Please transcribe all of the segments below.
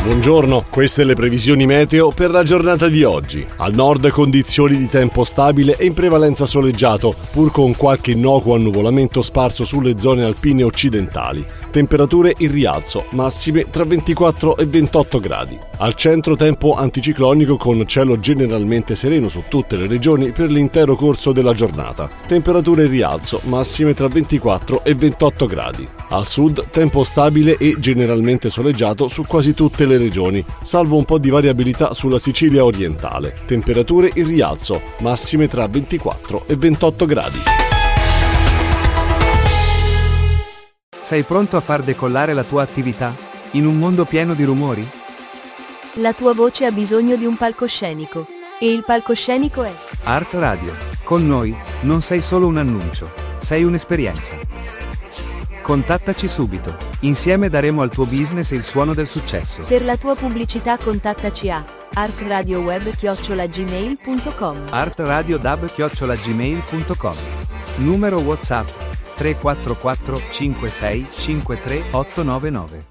Buongiorno, queste le previsioni meteo per la giornata di oggi. Al nord condizioni di tempo stabile e in prevalenza soleggiato, pur con qualche innocuo annuvolamento sparso sulle zone alpine occidentali. Temperature in rialzo, massime tra 24 e 28 gradi. Al centro tempo anticiclonico con cielo generalmente sereno su tutte le regioni per l'intero corso della giornata. Temperature in rialzo, massime tra 24 e 28 gradi. Al sud tempo stabile e generalmente soleggiato su quasi tutte le regioni, salvo un po' di variabilità sulla Sicilia orientale. Temperature in rialzo, massime tra 24 e 28 gradi. Sei pronto a far decollare la tua attività in un mondo pieno di rumori? La tua voce ha bisogno di un palcoscenico. E il palcoscenico è Art Radio. Con noi non sei solo un annuncio, sei un'esperienza. Contattaci subito. Insieme daremo al tuo business il suono del successo. Per la tua pubblicità contattaci a artradioweb@gmail.com. artradiodab@gmail.com. Numero WhatsApp 344 56 53 899.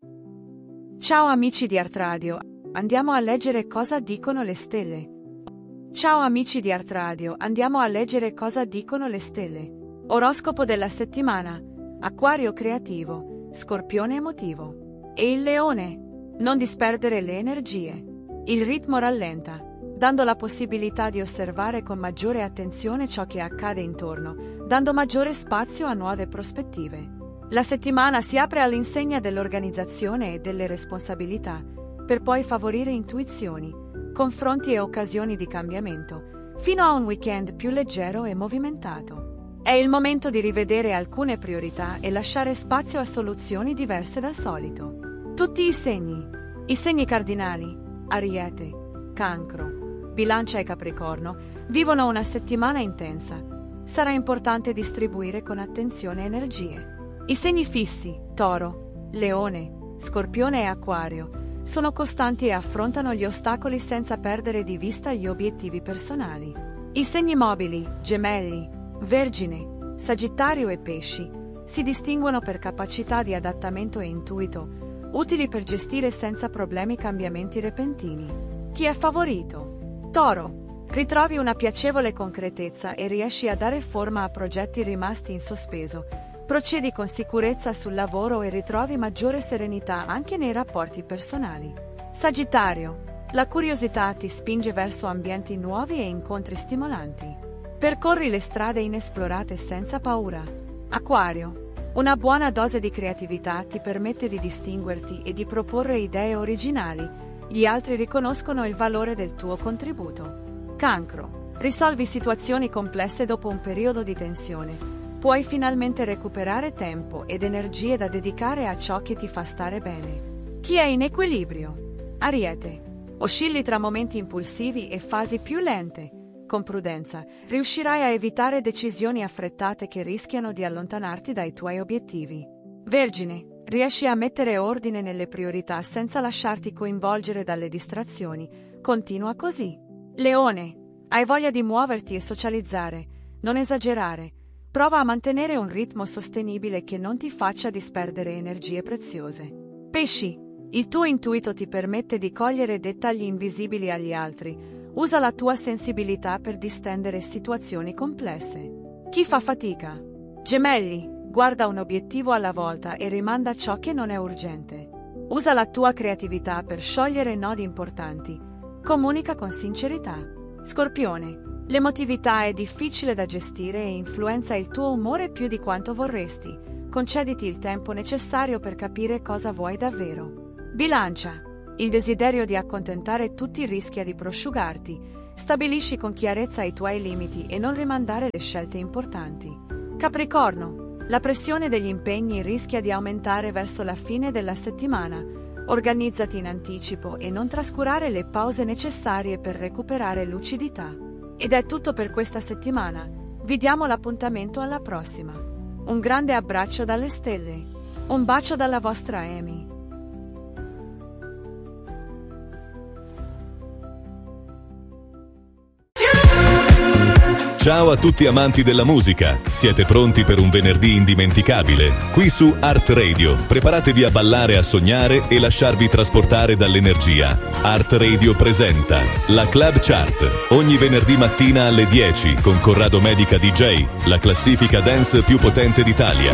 Ciao amici di Art Radio, andiamo a leggere cosa dicono le stelle. Ciao amici di Art Radio, andiamo a leggere cosa dicono le stelle. Oroscopo della settimana: Acquario creativo, Scorpione emotivo. E il Leone: non disperdere le energie. Il ritmo rallenta, dando la possibilità di osservare con maggiore attenzione ciò che accade intorno, dando maggiore spazio a nuove prospettive. La settimana si apre all'insegna dell'organizzazione e delle responsabilità, per poi favorire intuizioni, confronti e occasioni di cambiamento, fino a un weekend più leggero e movimentato. È il momento di rivedere alcune priorità e lasciare spazio a soluzioni diverse dal solito. Tutti i segni cardinali, Ariete, Cancro, Bilancia e Capricorno, vivono una settimana intensa. Sarà importante distribuire con attenzione energie. I segni fissi, Toro, Leone, Scorpione e Acquario, sono costanti e affrontano gli ostacoli senza perdere di vista gli obiettivi personali. I segni mobili, Gemelli, Vergine, Sagittario e Pesci, si distinguono per capacità di adattamento e intuito, utili per gestire senza problemi cambiamenti repentini. Chi è favorito? Toro. Ritrovi una piacevole concretezza e riesci a dare forma a progetti rimasti in sospeso. Procedi con sicurezza sul lavoro e ritrovi maggiore serenità anche nei rapporti personali. Sagittario. La curiosità ti spinge verso ambienti nuovi e incontri stimolanti. Percorri le strade inesplorate senza paura. Acquario. Una buona dose di creatività ti permette di distinguerti e di proporre idee originali. Gli altri riconoscono il valore del tuo contributo. Cancro. Risolvi situazioni complesse dopo un periodo di tensione. Puoi finalmente recuperare tempo ed energie da dedicare a ciò che ti fa stare bene. Chi è in equilibrio? Ariete. Oscilli tra momenti impulsivi e fasi più lente. Con prudenza, riuscirai a evitare decisioni affrettate che rischiano di allontanarti dai tuoi obiettivi. Vergine. Riesci a mettere ordine nelle priorità senza lasciarti coinvolgere dalle distrazioni. Continua così. Leone. Hai voglia di muoverti e socializzare. Non esagerare. Prova a mantenere un ritmo sostenibile che non ti faccia disperdere energie preziose. Pesci. Il tuo intuito ti permette di cogliere dettagli invisibili agli altri. Usa la tua sensibilità per distendere situazioni complesse. Chi fa fatica? Gemelli. Guarda un obiettivo alla volta e rimanda ciò che non è urgente. Usa la tua creatività per sciogliere nodi importanti. Comunica con sincerità. Scorpione. L'emotività è difficile da gestire e influenza il tuo umore più di quanto vorresti. Concediti il tempo necessario per capire cosa vuoi davvero. Bilancia. Il desiderio di accontentare tutti rischia di prosciugarti. Stabilisci con chiarezza i tuoi limiti e non rimandare le scelte importanti. Capricorno. La pressione degli impegni rischia di aumentare verso la fine della settimana. Organizzati in anticipo e non trascurare le pause necessarie per recuperare lucidità. Ed è tutto per questa settimana. Vi diamo l'appuntamento alla prossima. Un grande abbraccio dalle stelle. Un bacio dalla vostra Amy. Ciao a tutti amanti della musica, siete pronti per un venerdì indimenticabile? Qui su Art Radio, preparatevi a ballare, a sognare e lasciarvi trasportare dall'energia. Art Radio presenta la Club Chart, ogni venerdì mattina alle 10 con Corrado Medica DJ, la classifica dance più potente d'Italia.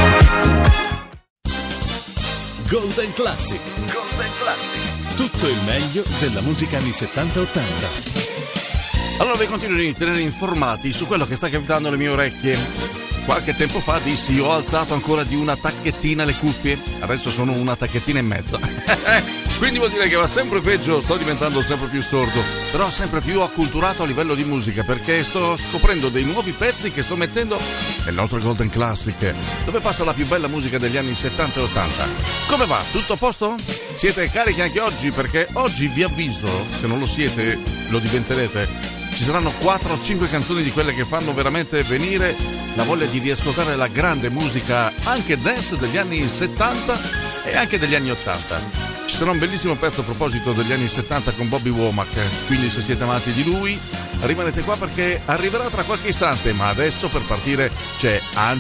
Golden Classic. Tutto il meglio della musica anni 70-80. Allora vi continuo a tenere informati su quello che sta capitando alle mie orecchie. Qualche tempo fa dissi: ho alzato ancora di una tacchettina le cuffie, adesso sono una tacchettina e mezza. Quindi vuol dire che va sempre peggio, sto diventando sempre più sordo, però sempre più acculturato a livello di musica, perché sto scoprendo dei nuovi pezzi che sto mettendo nel nostro Golden Classic, dove passa la più bella musica degli anni 70 e 80. Come va? Tutto a posto? Siete carichi anche oggi? Perché oggi vi avviso, se non lo siete lo diventerete, ci saranno 4 o 5 canzoni di quelle che fanno veramente venire la voglia di riascoltare la grande musica anche dance degli anni 70 e anche degli anni 80. Ci sarà un bellissimo pezzo a proposito degli anni 70 con Bobby Womack, quindi se siete amanti di lui rimanete qua perché arriverà tra qualche istante, ma adesso per partire c'è